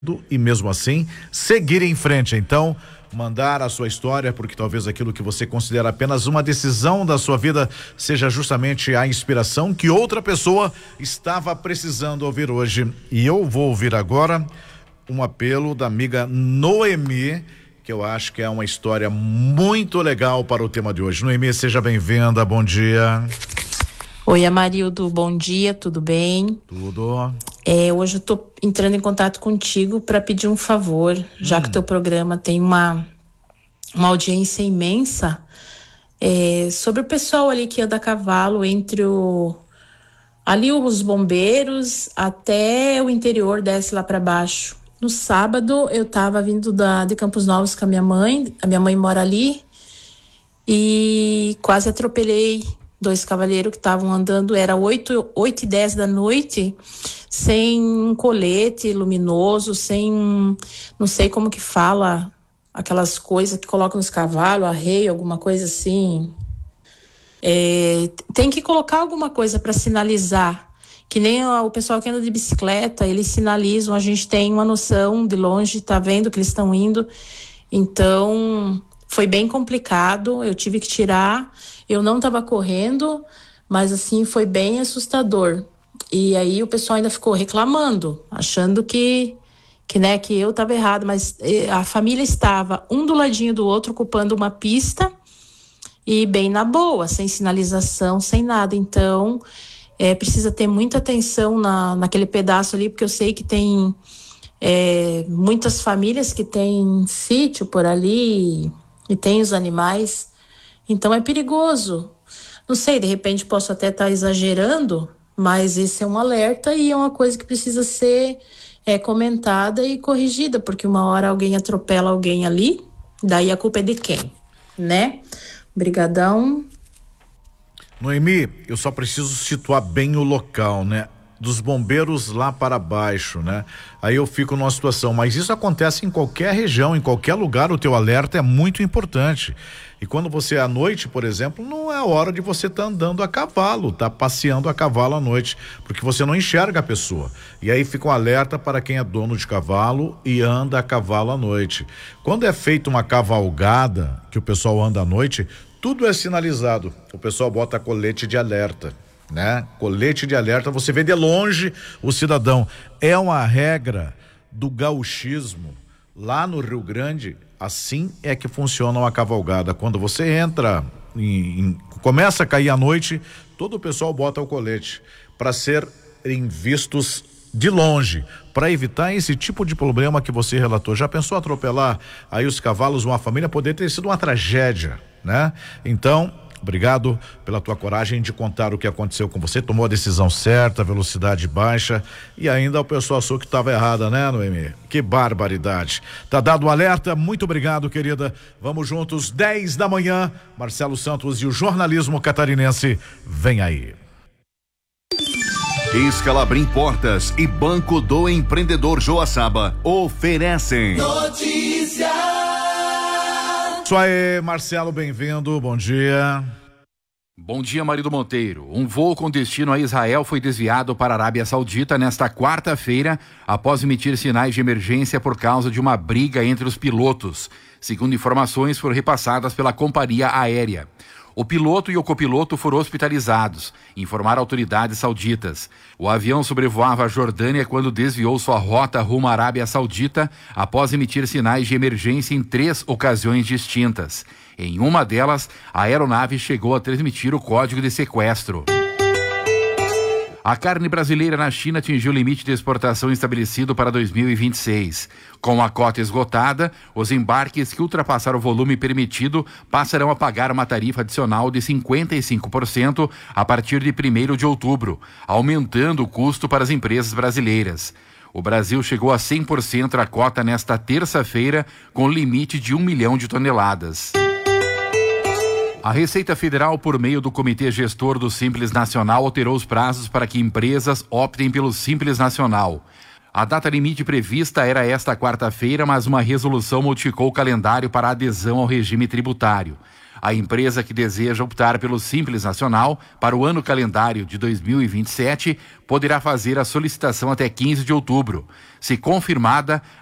e mesmo assim seguir em frente. Então, mandar a sua história, porque talvez aquilo que você considera apenas uma decisão da sua vida seja justamente a inspiração que outra pessoa estava precisando ouvir hoje. E eu vou ouvir agora um apelo da amiga Noemi, que eu acho que é uma história muito legal para o tema de hoje. Noemi, seja bem-vinda, bom dia. Oi, Amarildo, bom dia, tudo bem? Tudo. Hoje eu tô entrando em contato contigo para pedir um favor, já que o teu programa tem uma audiência imensa, sobre o pessoal ali que anda a cavalo entre ali os bombeiros até o interior, desce lá para baixo. No sábado eu tava vindo de Campos Novos com a minha mãe mora ali, e quase atropelei dois cavaleiros que estavam andando, era 8h10 da noite, sem um colete luminoso, sem, não sei como que fala, aquelas coisas que colocam nos cavalos, arreio, alguma coisa assim. Tem que colocar alguma coisa para sinalizar, que nem o pessoal que anda de bicicleta, eles sinalizam, a gente tem uma noção de longe, tá vendo que eles estão indo. Então, foi bem complicado, eu tive que tirar. Eu não estava correndo, mas assim, foi bem assustador. E aí o pessoal ainda ficou reclamando, achando que eu estava errado, mas a família estava um do ladinho do outro, ocupando uma pista e bem na boa, sem sinalização, sem nada. Então, precisa ter muita atenção naquele pedaço ali, porque eu sei que tem muitas famílias que têm sítio por ali e tem os animais. Então é perigoso. Não sei, de repente posso até estar exagerando, mas esse é um alerta e é uma coisa que precisa ser comentada e corrigida, porque uma hora alguém atropela alguém ali, daí a culpa é de quem, né? Obrigadão. Noemi, eu só preciso situar bem o local, né? Dos bombeiros lá para baixo, né? Aí eu fico numa situação, mas isso acontece em qualquer região, em qualquer lugar, o teu alerta é muito importante. E quando você à noite, por exemplo, não é a hora de você estar andando a cavalo, tá passeando a cavalo à noite, porque você não enxerga a pessoa. E aí fica um alerta para quem é dono de cavalo e anda a cavalo à noite. Quando é feita uma cavalgada, que o pessoal anda à noite, tudo é sinalizado. O pessoal bota colete de alerta, né? Colete de alerta, você vê de longe o cidadão. É uma regra do gauchismo lá no Rio Grande. Assim é que funciona uma cavalgada. Quando você entra, começa a cair a noite, todo o pessoal bota o colete para serem vistos de longe, para evitar esse tipo de problema que você relatou. Já pensou atropelar aí os cavalos, uma família? Poderia ter sido uma tragédia, né? Então, obrigado pela tua coragem de contar o que aconteceu com você, tomou a decisão certa, velocidade baixa, e ainda o pessoal achou que estava errada, né, Noemi? Que barbaridade. Tá dado o alerta, muito obrigado, querida. Vamos juntos, 10 da manhã, Marcelo Santos e o jornalismo catarinense, vem aí. Escalabrim Portas e Banco do Empreendedor Joaçaba oferecem notícia. Isso aí, Marcelo, bem-vindo, bom dia. Bom dia, Marido Monteiro. Um voo com destino a Israel foi desviado para a Arábia Saudita nesta quarta-feira, após emitir sinais de emergência por causa de uma briga entre os pilotos. Segundo informações, foram repassadas pela companhia aérea. O piloto e o copiloto foram hospitalizados, informaram autoridades sauditas. O avião sobrevoava a Jordânia quando desviou sua rota rumo à Arábia Saudita após emitir sinais de emergência em 3 ocasiões distintas. Em uma delas, a aeronave chegou a transmitir o código de sequestro. A carne brasileira na China atingiu o limite de exportação estabelecido para 2026. Com a cota esgotada, os embarques que ultrapassaram o volume permitido passarão a pagar uma tarifa adicional de 55% a partir de 1º de outubro, aumentando o custo para as empresas brasileiras. O Brasil chegou a 100% a cota nesta terça-feira, com limite de 1 milhão de toneladas. A Receita Federal, por meio do Comitê Gestor do Simples Nacional, alterou os prazos para que empresas optem pelo Simples Nacional. A data limite prevista era esta quarta-feira, mas uma resolução modificou o calendário para a adesão ao regime tributário. A empresa que deseja optar pelo Simples Nacional para o ano calendário de 2027 poderá fazer a solicitação até 15 de outubro. Se confirmada,